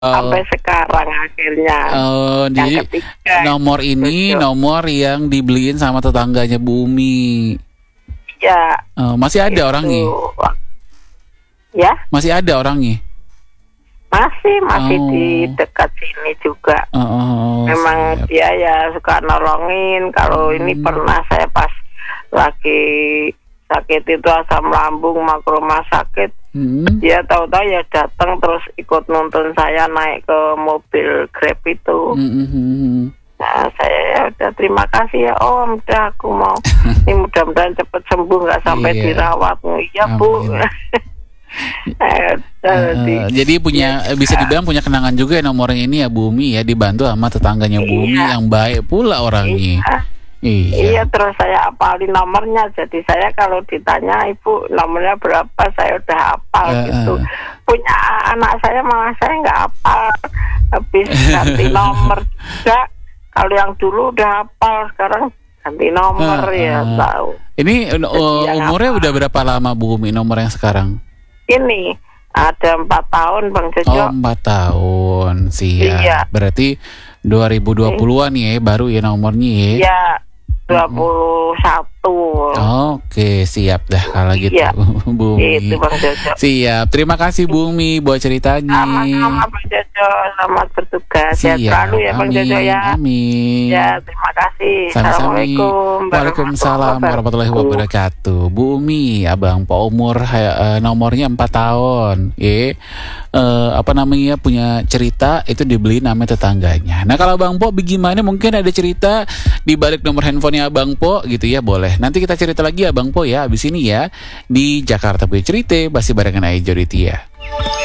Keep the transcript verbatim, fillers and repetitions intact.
sampai sekarang akhirnya. Oh, yang jadi ketiga, nomor ini betul. nomor yang dibeliin sama tetangganya Bu Umi. Ya. Oh, masih ada itu. orangnya? Ya? Masih ada orangnya? Masih, masih oh. di dekat sini juga. Oh, oh, Memang siap. dia ya suka nolongin. Kalau hmm. ini pernah saya pas lagi sakit itu asam lambung mau ke rumah sakit, hmm. dia tahu-tahu ya datang terus ikut nuntun saya naik ke mobil Grab itu. Hmm. Nah saya ya udah terima kasih ya Om, udah aku mau ini mudah-mudahan cepat sembuh nggak sampai yeah. dirawat. Iya Bu. Uh, uh, jadi punya ya, bisa dibilang punya kenangan juga ya nomornya ini ya Bu Umi ya, dibantu sama tetangganya Bu Umi iya. yang baik pula orangnya. Iya. Iya. iya terus saya hafalin nomornya, jadi saya kalau ditanya Ibu nomornya berapa saya udah hafal uh, gitu. Punya anak saya malah saya nggak hafal, habis ganti nomor juga. Kalau yang dulu udah hafal, sekarang ganti nomor uh, ya uh. tahu. Ini uh, umurnya udah berapa lama Bu Umi nomor yang sekarang? Ini ada empat tahun Bang Jojo. Oh empat tahun siap. Iya. Berarti dua ribu dua puluhan ya baru ya nomornya ya. Iya dua puluh satu. Oke siap dah kalau gitu iya. Bu Umi. Itu Bang Jojo. Siap. Terima kasih Bu Umi buat ceritanya. Sama-sama Bang Jojo. Selamat bertugas. Siap. Ya selalu ya Bang Jojo ya. Amin. Ya terima kasih. Sama-sama. Assalamualaikum. Waalaikumsalam warahmatullahi wabarakatuh. Bu Umi, Abang Po umur uh, nomornya empat tahun. Ya. Uh, apa namanya punya cerita itu dibeli namanya tetangganya. Nah kalau Bang Po bagaimana, mungkin ada cerita di balik nomor handphonenya Abang Po gitu ya, boleh. Nanti kita cerita lagi ya Bang Po ya abis ini ya di Jakarta Punya Cerita masih barengan Aija Ditya.